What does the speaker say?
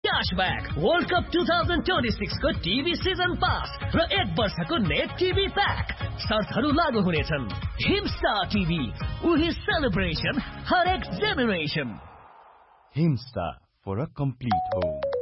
क्याशब्याक, world cup 2026 को TV season pass र 1 वर्षको नेट टिभी प्याक। शर्तहरू लागू हुनेछन्। हिमस्टार टिभी, उही सेलिब्रेसन, हरेक generation. Himstar for a complete home.